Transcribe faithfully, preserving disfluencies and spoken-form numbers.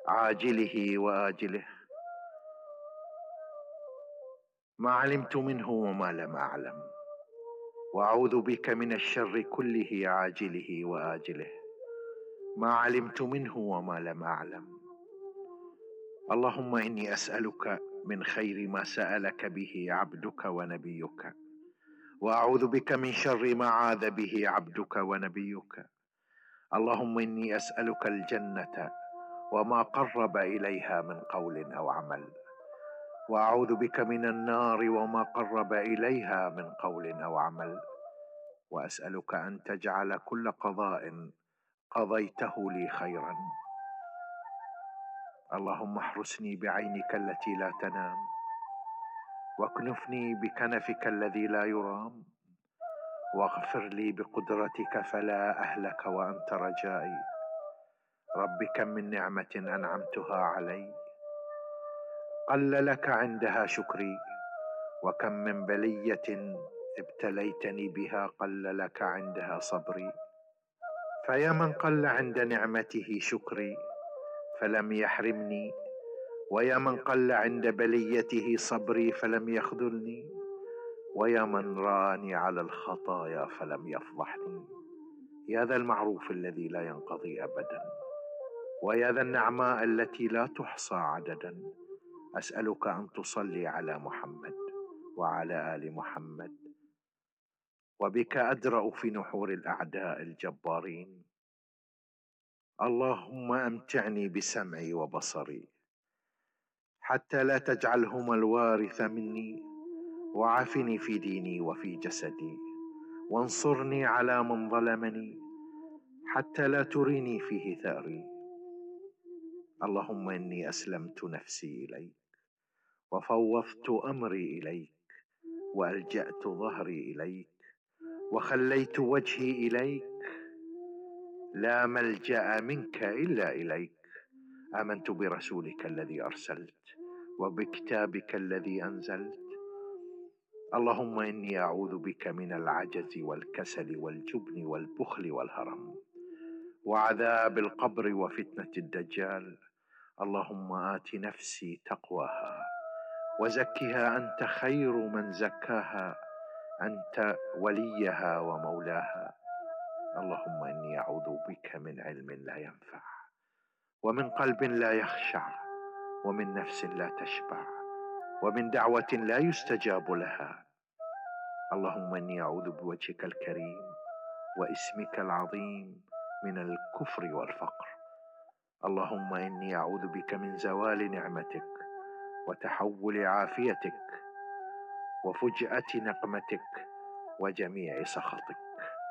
عاجله وآجله، ما علمت منه وما لم أعلم، وأعوذ بك من الشر كله عاجله وآجله، ما علمت منه وما لم أعلم. اللهم إني أسألك من خير ما سألك به عبدك ونبيك، وأعوذ بك من شر ما عاذ به عبدك ونبيك. اللهم إني أسألك الجنة وما قرب إليها من قول أو عمل، وأعوذ بك من النار وما قرب إليها من قول أو عمل، وأسألك أن تجعل كل قضاء قضيته لي خيرا. اللهم احرسني بعينك التي لا تنام، واكنفني بكنفك الذي لا يرام، واغفر لي بقدرتك فلا أهلك وأنت رجائي. رب كم من نعمة أنعمتها علي قل لك عندها شكري، وكم من بلية ابتليتني بها قل لك عندها صبري. فيا من قل عند نعمته شكري فلم يحرمني، ويا من قل عند بليته صبري فلم يخذلني، ويا من راني على الخطايا فلم يفضحني. يا ذا المعروف الذي لا ينقضي أبدا، ويا ذا النعماء التي لا تحصى عددا، أسألك أن تصلي على محمد وعلى آل محمد، وبك أدرأ في نحور الأعداء الجبارين. اللهم أمتعني بسمعي وبصري حتى لا تجعلهما الوارث مني، وعافني في ديني وفي جسدي، وانصرني على من ظلمني حتى لا تريني فيه ثأري. اللهم إني أسلمت نفسي إليك، وفوضت أمري إليك، وألجأت ظهري إليك، وخليت وجهي إليك. لا ملجأ منك إلا إليك. آمنت برسولك الذي أرسلت، وبكتابك الذي أنزلت. اللهم إني أعوذ بك من العجز والكسل والجبن والبخل والهرم، وعذاب القبر وفتنة الدجال. اللهم آت نفسي تقواها وزكها، أنت خير من زكاها، أنت وليها ومولاها. اللهم إني أعوذ بك من علم لا ينفع، ومن قلب لا يخشع، ومن نفس لا تشبع، ومن دعوة لا يستجاب لها. اللهم إني أعوذ بوجهك الكريم واسمك العظيم من الكفر والفقر. اللهم إني أعوذ بك من زوال نعمتك، وتحول عافيتك، وفجأة نقمتك، وجميع سخطك.